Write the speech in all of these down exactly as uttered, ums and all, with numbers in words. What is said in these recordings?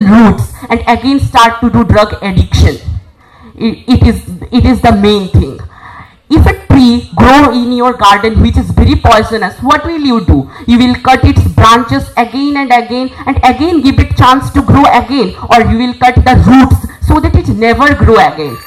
roots and again start to do drug addiction. It, it is it is the main thing. If a tree grow in your garden which is very poisonous, what will you do? You will cut its branches again and again and again give it chance to grow again, or you will cut the roots so that it never grow again.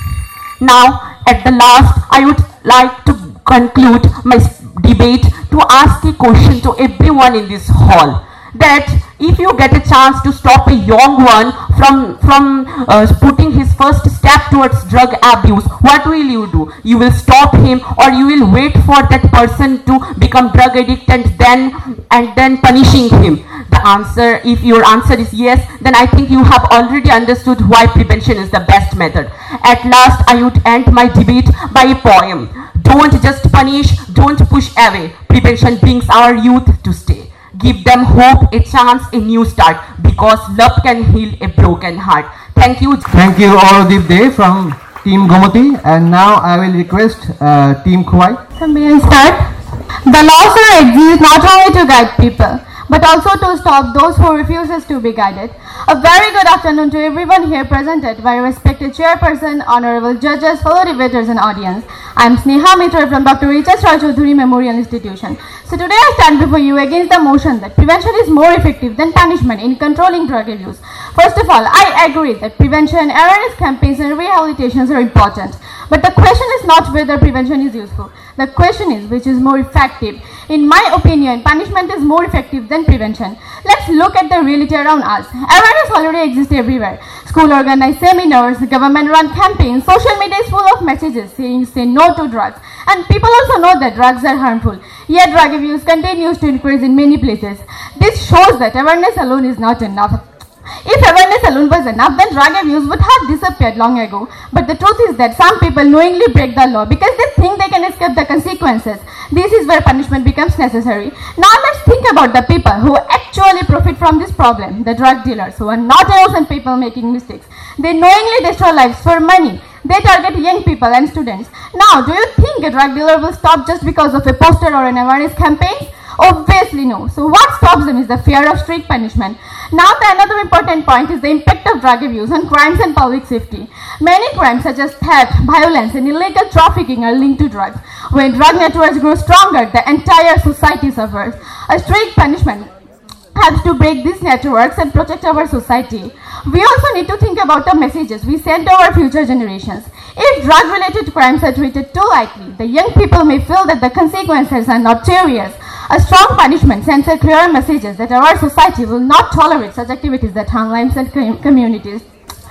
Now, at the last, I would like to conclude my debate to ask a question to everyone in this hall, that if you get a chance to stop a young one from from uh, putting his first step towards drug abuse, what will you do? You will stop him, or you will wait for that person to become drug addict and then and then punishing him? The answer, if your answer is yes, then I think you have already understood why prevention is the best method. At last, I would end my debate by a poem. Don't just punish, don't push away. Prevention brings our youth to stay. Give them hope, a chance, a new start, because love can heal a broken heart. Thank you. Thank you, Aurodip Dey from Team Gomati. And now I will request uh, Team Khowai. So may I start? The laws are exist not only to guide people, but also to stop those who refuses to be guided. A very good afternoon to everyone here presented, by respected chairperson, honorable judges, fellow debaters and audience. I am Sneha Mitra from Doctor H S Roy Choudhury Memorial Institution. So today I stand before you against the motion that prevention is more effective than punishment in controlling drug abuse. First of all, I agree that prevention, awareness campaigns and rehabilitations are important. But the question is not whether prevention is useful. The question is which is more effective. In my opinion, punishment is more effective than prevention. Let's look at the reality around us. Awareness already exists everywhere. School organized seminars, government run campaigns, social media is full of messages saying say no to drugs. And people also know that drugs are harmful. Yet drug abuse continues to increase in many places. This shows that awareness alone is not enough. If awareness alone was enough, then drug abuse would have disappeared long ago. But the truth is that some people knowingly break the law because they think they can escape the consequences. This is where punishment becomes necessary. Now let's think about the people who actually profit from this problem, the drug dealers, who are not innocent people making mistakes. They knowingly destroy lives for money. They target young people and students. Now, do you think a drug dealer will stop just because of a poster or an awareness campaign? Obviously no. So what stops them is the fear of strict punishment. Now the another important point is the impact of drug abuse on crimes and public safety. Many crimes such as theft, violence and illegal trafficking are linked to drugs. When drug networks grow stronger, the entire society suffers. A strict punishment helps to break these networks and protect our society. We also need to think about the messages we send to our future generations. If drug-related crimes are treated too lightly, the young people may feel that the consequences are not serious. A strong punishment sends a clear message that our society will not tolerate such activities that harm lives and communities.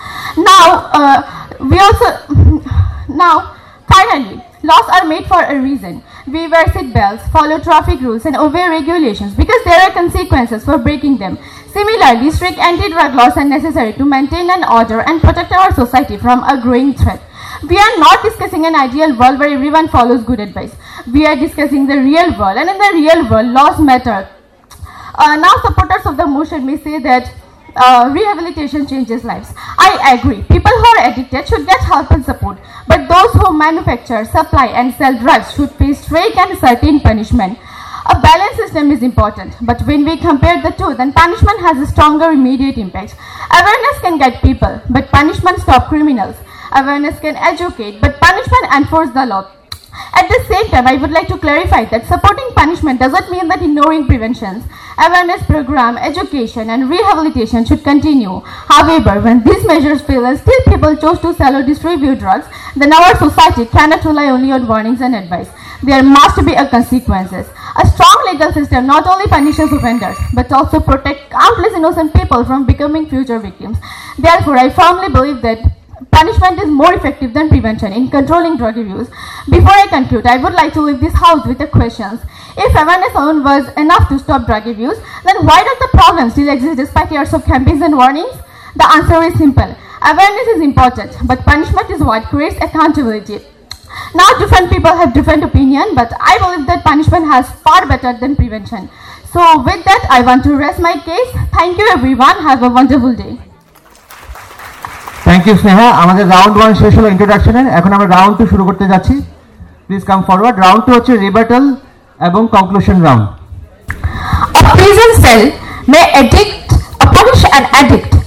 Now, uh, we also, now, finally, laws are made for a reason. We wear seat belts, follow traffic rules and obey regulations because there are consequences for breaking them. Similarly, strict anti-drug laws are necessary to maintain an order and protect our society from a growing threat. We are not discussing an ideal world where everyone follows good advice. We are discussing the real world, and in the real world, laws matter. Uh, now, supporters of the motion may say that uh, rehabilitation changes lives. I agree. People who are addicted should get help and support, but those who manufacture, supply, and sell drugs should face strict and certain punishment. A balanced system is important, but when we compare the two, then punishment has a stronger immediate impact. Awareness can guide people, but punishment stops criminals. Awareness can educate, but punishment enforces the law. At the same time, I would like to clarify that supporting punishment doesn't mean that ignoring preventions. Awareness program, education, and rehabilitation should continue. However, when these measures fail and still people choose to sell or distribute drugs, then our society cannot rely only on warnings and advice. There must be a consequences. A strong legal system not only punishes offenders, but also protects countless innocent people from becoming future victims. Therefore, I firmly believe that punishment is more effective than prevention in controlling drug abuse. Before I conclude, I would like to leave this house with the questions. If awareness alone was enough to stop drug abuse, then why does the problem still exist despite years of campaigns and warnings? The answer is simple. Awareness is important, but punishment is what creates accountability. Now, different people have different opinion, but I believe that punishment has far better than prevention. So with that, I want to rest my case. Thank you everyone. Have a wonderful day. Thank you, Sneha. আমাদের round one শেষ হলো ইন্ট্রোডাকশনের। এখন আমরা round two শুরু করতে যাচ্ছি। Please come forward. Round two হচ্ছে rebuttal এবং conclusion round. A prison cell may addict, or punish an addict